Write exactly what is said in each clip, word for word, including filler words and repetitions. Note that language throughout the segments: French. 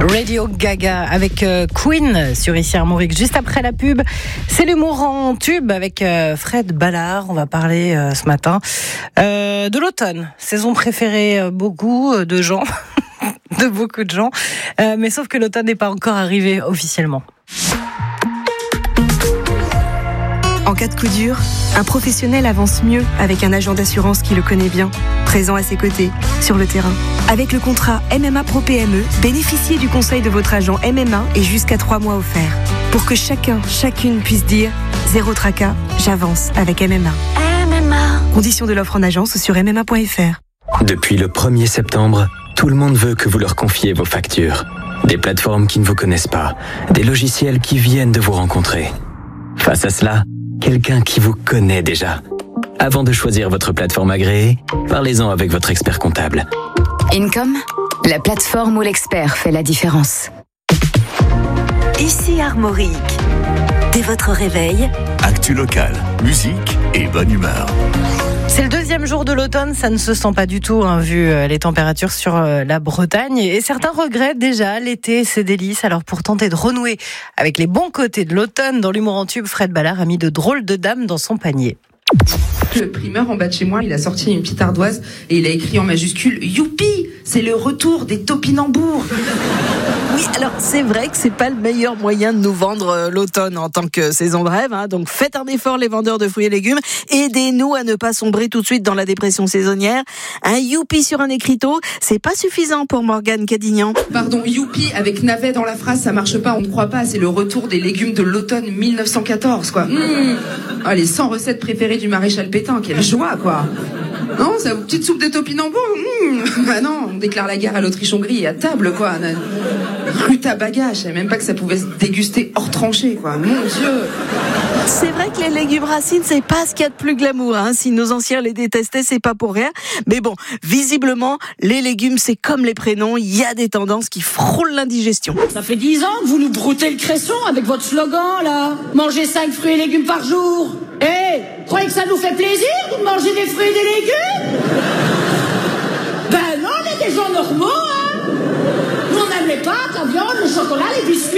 Radio Gaga avec euh, Queen sur Ici Armorique. Juste après la pub, c'est l'humour en tube avec euh, Fred Ballard. On va parler euh, ce matin euh, de l'automne, saison préférée euh, beaucoup de gens, de beaucoup de gens. Euh, mais sauf que l'automne n'est pas encore arrivé officiellement. En cas de coup dur, un professionnel avance mieux avec un agent d'assurance qui le connaît bien, présent à ses côtés, sur le terrain. Avec le contrat M M A Pro P M E, bénéficiez du conseil de votre agent M M A et jusqu'à trois mois offerts. Pour que chacun, chacune puisse dire « Zéro tracas, j'avance avec M M A ». M M A. Conditions de l'offre en agence ou sur m m a point f r. Depuis le premier septembre, tout le monde veut que vous leur confiez vos factures. Des plateformes qui ne vous connaissent pas, des logiciels qui viennent de vous rencontrer. Face à cela, quelqu'un qui vous connaît déjà. Avant de choisir votre plateforme agréée, parlez-en avec votre expert comptable. Income, la plateforme où l'expert fait la différence. Ici Armorique. Dès votre réveil, actu locale, musique et bonne humeur. C'est le deuxième jour de l'automne, ça ne se sent pas du tout, hein, vu les températures sur la Bretagne. Et certains regrettent déjà l'été, ses délices. Alors pour tenter de renouer avec les bons côtés de l'automne, dans l'humour en tube, Fred Ballard a mis de drôles de dames dans son panier. Le primeur en bas de chez moi, il a sorti une petite ardoise et il a écrit en majuscule « Youpi, c'est le retour des topinambours !» Oui, alors c'est vrai que c'est pas le meilleur moyen de nous vendre l'automne en tant que saison de rêve, hein. Donc faites un effort les vendeurs de fruits et légumes, aidez-nous à ne pas sombrer tout de suite dans la dépression saisonnière. Un youpi sur un écriteau, c'est pas suffisant pour Morgane Cadignan. Pardon, youpi avec navet dans la phrase, ça marche pas, on ne croit pas, c'est le retour des légumes de l'automne mille neuf cent quatorze, quoi. Mmh. Ah, les cent recettes préférées du maréchal Pétain, quelle joie, quoi. Non, c'est une petite soupe de topinambour. Mmh. Bah non, on déclare la guerre à l'Autriche-Hongrie et à table, quoi. Rutabaga, je savais même pas que ça pouvait se déguster hors tranchée, quoi. Mon Dieu. C'est vrai que les légumes racines, c'est pas ce qu'il y a de plus glamour, hein. Si nos anciens les détestaient, c'est pas pour rien. Mais bon, visiblement, les légumes, c'est comme les prénoms, il y a des tendances qui frôlent l'indigestion. Ça fait dix ans que vous nous broutez le cresson avec votre slogan, là. Mangez cinq fruits et légumes par jour. Eh, hey, croyez que ça nous fait plaisir de manger des fruits et des légumes? Ben non, on est des gens normaux, hein. Nous, on n'aime les pâtes, la viande, le chocolat, les biscuits.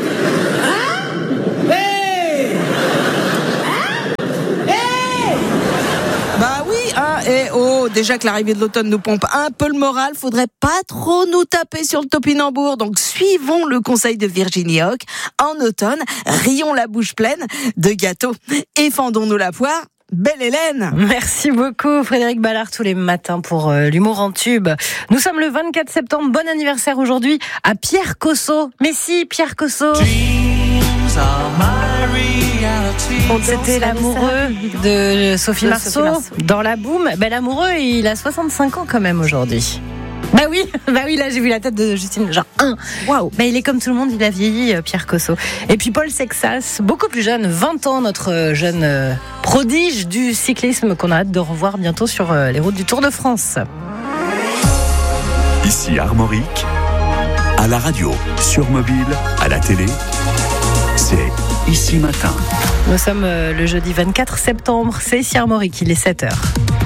Hein? Hey! Hein? Hey! Bah oui, hein, et oh, déjà que l'arrivée de l'automne nous pompe un peu le moral, faudrait pas trop nous taper sur le topinambour. Donc suivons le conseil de Virginie Hoc. En automne, rions la bouche pleine de gâteaux et fendons-nous la poire. Belle Hélène. Merci beaucoup Frédéric Ballard tous les matins pour euh, l'humour en tube. Nous sommes le vingt-quatre septembre, bon anniversaire aujourd'hui à Pierre Cosso. Mais si, Pierre Cosso. C'était l'amoureux de Sophie de Marceau, Sophie Marceau dans La Boum. Ben, l'amoureux, il a soixante-cinq ans quand même aujourd'hui. Bah oui, bah oui, là j'ai vu la tête de Justine, genre un. Waouh. Bah il est comme tout le monde, il a vieilli, Pierre Cosso. Et puis Paul Sexas, beaucoup plus jeune, vingt ans, notre jeune euh, prodige du cyclisme qu'on a hâte de revoir bientôt sur euh, les routes du Tour de France. Ici Armorique, à la radio, sur mobile, à la télé, c'est Ici Matin. Nous sommes euh, le jeudi vingt-quatre septembre, c'est Ici Armorique, il est sept heures.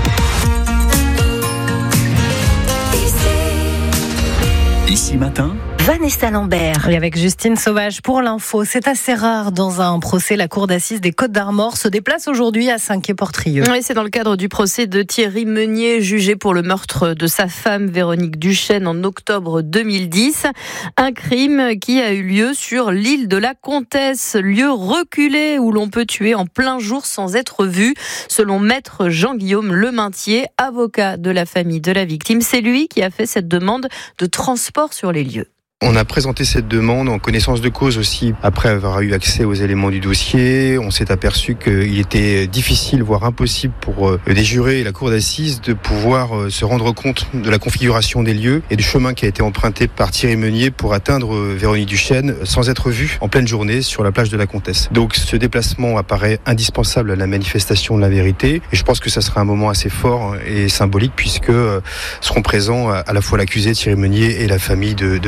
Ici Matin, Vanessa Lambert. Et avec Justine Sauvage pour l'info, c'est assez rare dans un procès. La cour d'assises des Côtes d'Armor se déplace aujourd'hui à Saint-Quay-Portrieux. Oui, c'est dans le cadre du procès de Thierry Meunier, jugé pour le meurtre de sa femme Véronique Duchesne en octobre deux mille dix. Un crime qui a eu lieu sur l'île de la Comtesse, lieu reculé où l'on peut tuer en plein jour sans être vu. Selon maître Jean-Guillaume Lemaintier, avocat de la famille de la victime, c'est lui qui a fait cette demande de transport sur les lieux. On a présenté cette demande en connaissance de cause aussi. Après avoir eu accès aux éléments du dossier, on s'est aperçu qu'il était difficile, voire impossible pour les jurés et la cour d'assises de pouvoir se rendre compte de la configuration des lieux et du chemin qui a été emprunté par Thierry Meunier pour atteindre Véronique Duchesne sans être vu en pleine journée sur la plage de la Comtesse. Donc ce déplacement apparaît indispensable à la manifestation de la vérité et je pense que ça sera un moment assez fort et symbolique puisque seront présents à la fois l'accusé Thierry Meunier et la famille de, de Véronique Duchesne.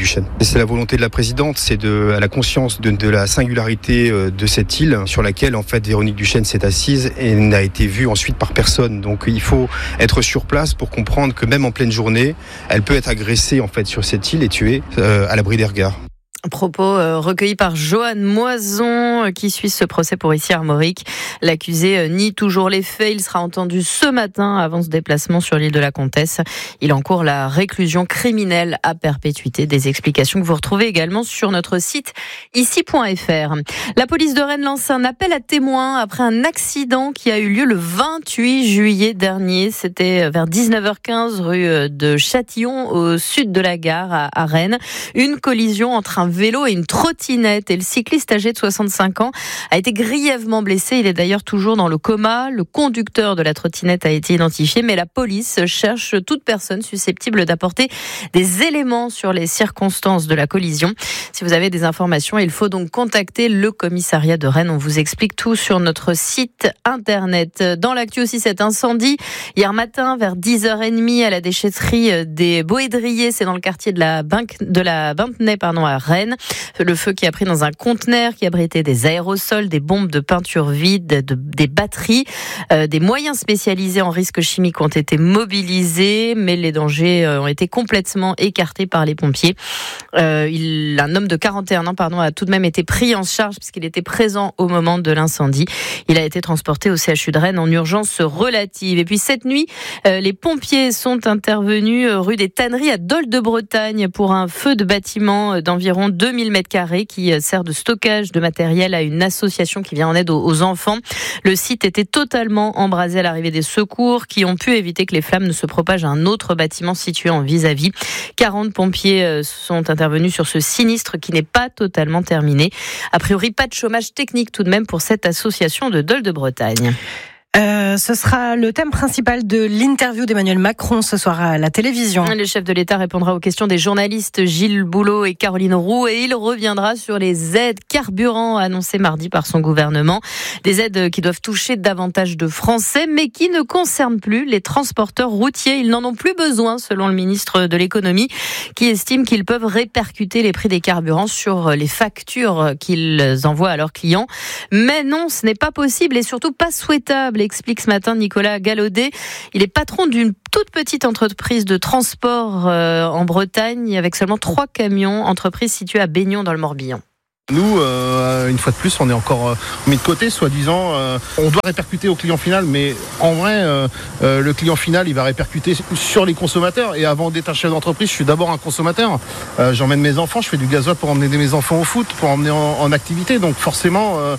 Duchesne. Et c'est la volonté de la présidente, c'est de, elle a conscience de, de la singularité de cette île sur laquelle en fait Véronique Duchesne s'est assise et n'a été vue ensuite par personne. Donc il faut être sur place pour comprendre que même en pleine journée, elle peut être agressée en fait sur cette île et tuée euh, à l'abri des regards. Propos euh, recueillis par Johan Moison, euh, qui suit ce procès pour ici Armorique. L'accusé euh, nie toujours les faits. Il sera entendu ce matin avant ce déplacement sur l'île de la Comtesse. Il encourt la réclusion criminelle à perpétuité. Des explications que vous retrouvez également sur notre site ici point f r. La police de Rennes lance un appel à témoins après un accident qui a eu lieu le vingt-huit juillet dernier. C'était vers dix-neuf heures quinze rue de Châtillon au sud de la gare à, à Rennes. Une collision entre un vélo et une trottinette, et le cycliste âgé de soixante-cinq ans a été grièvement blessé. Il est d'ailleurs toujours dans le coma. Le conducteur de la trottinette a été identifié, mais la police cherche toute personne susceptible d'apporter des éléments sur les circonstances de la collision. Si vous avez des informations, il faut donc contacter le commissariat de Rennes. On vous explique tout sur notre site internet. Dans l'actu aussi, cet incendie hier matin vers dix heures trente à la déchetterie des Boédriers, c'est dans le quartier de la Binc- de la Bintenay, pardon, à Rennes. Le feu qui a pris dans un conteneur qui abritait des aérosols, des bombes de peinture vide, de, des batteries. Euh, des moyens spécialisés en risques chimiques ont été mobilisés, mais les dangers ont été complètement écartés par les pompiers. Euh, il, un homme de quarante et un ans pardon, a tout de même été pris en charge puisqu'il était présent au moment de l'incendie. Il a été transporté au C H U de Rennes en urgence relative. Et puis cette nuit, euh, les pompiers sont intervenus rue des Tanneries à Dol de Bretagne pour un feu de bâtiment d'environ deux mille mètres carrés qui sert de stockage de matériel à une association qui vient en aide aux enfants. Le site était totalement embrasé à l'arrivée des secours qui ont pu éviter que les flammes ne se propagent à un autre bâtiment situé en vis-à-vis. quarante pompiers sont intervenus sur ce sinistre qui n'est pas totalement terminé. A priori, pas de chômage technique tout de même pour cette association de Dol de Bretagne. Euh, ce sera le thème principal de l'interview d'Emmanuel Macron ce soir à la télévision. Le chef de l'État répondra aux questions des journalistes Gilles Boulot et Caroline Roux et il reviendra sur les aides carburant annoncées mardi par son gouvernement. Des aides qui doivent toucher davantage de Français mais qui ne concernent plus les transporteurs routiers. Ils n'en ont plus besoin selon le ministre de l'Économie qui estime qu'ils peuvent répercuter les prix des carburants sur les factures qu'ils envoient à leurs clients. Mais non, ce n'est pas possible et surtout pas souhaitable, explique ce matin Nicolas Gallaudet. Il est patron d'une toute petite entreprise de transport euh, en Bretagne avec seulement trois camions, entreprise située à Baignon dans le Morbihan. Nous, euh, une fois de plus, on est encore euh, mis de côté, soi-disant. Euh, on doit répercuter au client final, mais en vrai, euh, euh, le client final, il va répercuter sur les consommateurs. Et avant d'être un chef d'entreprise, je suis d'abord un consommateur. Euh, j'emmène mes enfants, je fais du gasoil pour emmener mes enfants au foot, pour emmener en, en activité. Donc forcément, euh,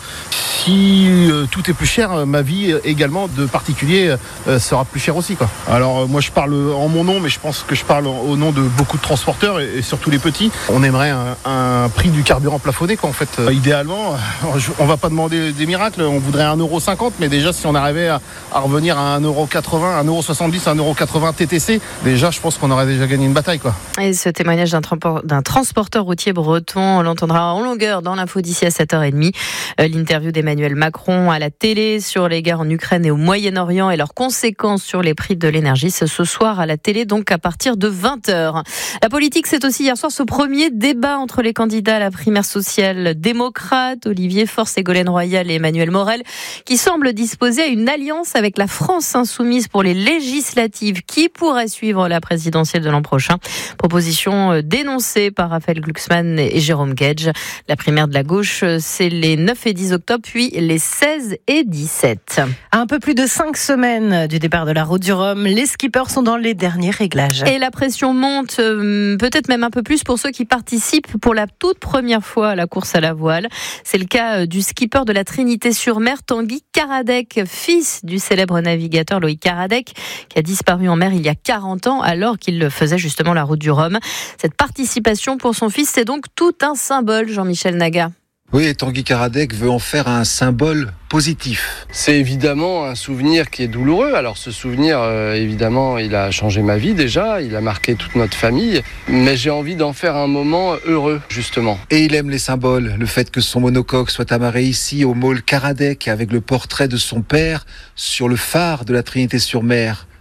si euh, tout est plus cher, ma vie également de particulier euh, sera plus chère aussi, quoi. Alors euh, moi, je parle en mon nom, mais je pense que je parle au nom de beaucoup de transporteurs et, et surtout les petits. On aimerait un, un prix du carburant plafonné. En fait, euh, idéalement, on va pas demander des miracles, on voudrait un euro cinquante, mais déjà si on arrivait à, à revenir à un euro quatre-vingts, un euro soixante-dix, un euro quatre-vingts T T C, déjà je pense qu'on aurait déjà gagné une bataille, quoi. Et ce témoignage d'un, tra- d'un transporteur routier breton, on l'entendra en longueur dans l'info d'ici à sept heures trente. Euh, l'interview d'Emmanuel Macron à la télé sur les guerres en Ukraine et au Moyen-Orient et leurs conséquences sur les prix de l'énergie, c'est ce soir à la télé, donc à partir de vingt heures. La politique, c'est aussi hier soir ce premier débat entre les candidats à la primaire sociale démocrate, Olivier Faure, Ségolène Royal et Emmanuel Morel, qui semblent disposer à une alliance avec la France insoumise pour les législatives qui pourrait suivre la présidentielle de l'an prochain. Proposition dénoncée par Raphaël Glucksmann et Jérôme Gage. La primaire de la gauche, c'est les neuf et dix octobre, puis les seize et dix-sept. À un peu plus de cinq semaines du départ de la Route du Rhum, les skippers sont dans les derniers réglages. Et la pression monte, peut-être même un peu plus pour ceux qui participent pour la toute première fois à la course à la voile. C'est le cas du skipper de la Trinité-sur-Mer, Tanguy Karadec, fils du célèbre navigateur Loïc Karadec, qui a disparu en mer il y a quarante ans alors qu'il faisait justement la Route du Rhum. Cette participation pour son fils, c'est donc tout un symbole, Jean-Michel Naga. Oui, Tanguy Karadec veut en faire un symbole positif. C'est évidemment un souvenir qui est douloureux. Alors ce souvenir, euh, évidemment, il a changé ma vie déjà, il a marqué toute notre famille, mais j'ai envie d'en faire un moment heureux, justement. Et il aime les symboles, le fait que son monocoque soit amarré ici au môle Karadec avec le portrait de son père sur le phare de la Trinité-sur-Mer.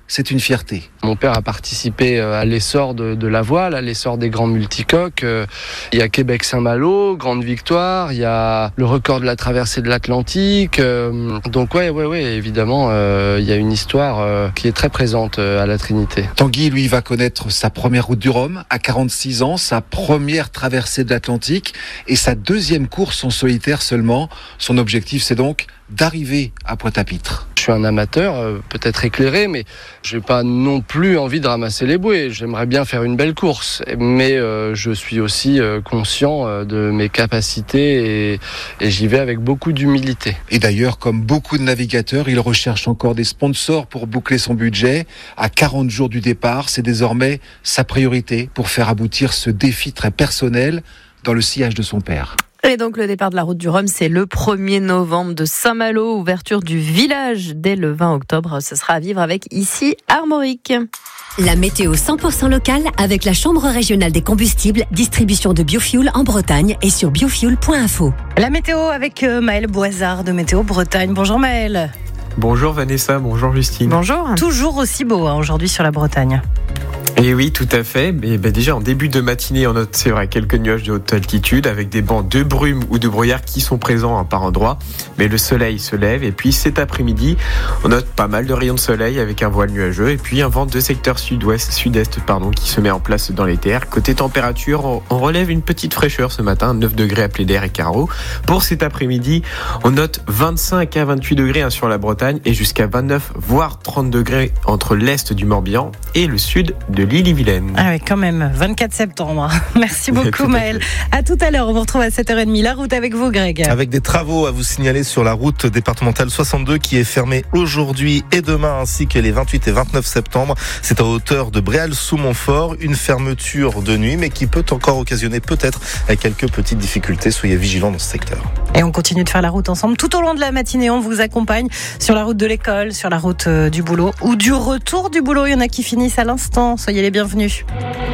c'est une fierté. Mon père a participé à l'essor de, de la voile, à l'essor des grands multicoques. Il y a Québec-Saint-Malo, grande victoire. Il y a le record de la traversée de l'Atlantique. Donc ouais, ouais, ouais, évidemment, euh, il y a une histoire euh, qui est très présente euh, à la Trinité. Tanguy, lui, va connaître sa première route du Rhum à quarante-six ans, sa première traversée de l'Atlantique et sa deuxième course en solitaire seulement. Son objectif, c'est donc d'arriver à Pointe-à-Pitre. Je suis un amateur, euh, peut-être éclairé, mais je n'ai pas non plus envie de ramasser les bouées. J'aimerais bien faire une belle course, mais euh, je suis aussi euh, conscient euh, de mes capacités et, et j'y vais avec beaucoup d'humilité. Et d'ailleurs, comme beaucoup de navigateurs, il recherche encore des sponsors pour boucler son budget. À quarante jours du départ, c'est désormais sa priorité pour faire aboutir ce défi très personnel dans le sillage de son père. Et donc le départ de la route du Rhum, c'est le premier novembre de Saint-Malo, ouverture du village dès le vingt octobre. Ce sera à vivre avec ici Armorique. La météo cent pour cent locale avec la Chambre régionale des combustibles, distribution de biofuel en Bretagne et sur biofuel point info. La météo avec Maël Boisard de Météo Bretagne. Bonjour Maël. Bonjour Vanessa, bonjour Justine. Bonjour. Toujours aussi beau hein, aujourd'hui sur la Bretagne. Et oui, tout à fait. Et ben déjà en début de matinée, on note c'est vrai quelques nuages de haute altitude avec des bancs de brume ou de brouillard qui sont présents hein, par endroits. Mais le soleil se lève et puis cet après-midi, on note pas mal de rayons de soleil avec un voile nuageux et puis un vent de secteur sud-ouest, sud-est pardon, qui se met en place dans les terres. Côté température, on, on relève une petite fraîcheur ce matin, neuf degrés à Plédère et Carreau. Pour cet après-midi, on note vingt-cinq à vingt-huit degrés hein, sur la Bretagne et jusqu'à vingt-neuf voire trente degrés entre l'est du Morbihan et le sud de l'île-et-Vilaine. Ah oui, quand même, vingt-quatre septembre. Merci beaucoup Maël. À tout à l'heure, on vous retrouve à sept heures trente. La route avec vous Greg. Avec des travaux à vous signaler sur la route départementale soixante-deux qui est fermée aujourd'hui et demain ainsi que les vingt-huit et vingt-neuf septembre. C'est à hauteur de Bréal-sous-Montfort, une fermeture de nuit mais qui peut encore occasionner peut-être quelques petites difficultés. Soyez vigilants dans ce secteur. Et on continue de faire la route ensemble tout au long de la matinée. On vous accompagne sur la route de l'école, sur la route du boulot ou du retour du boulot. Il y en a qui finissent à l'instant. Soyez les bienvenus.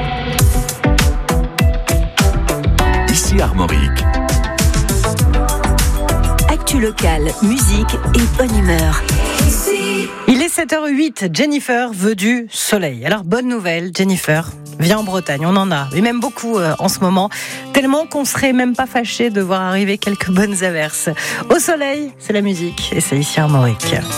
Ici Armorique. Actu locale, musique et bonne humeur. Il est sept heures huit, Jennifer veut du soleil. Alors bonne nouvelle, Jennifer vient en Bretagne, on en a, et même beaucoup euh, en ce moment, tellement qu'on serait même pas fâché de voir arriver quelques bonnes averses. Au soleil, c'est la musique et c'est ici Armorique.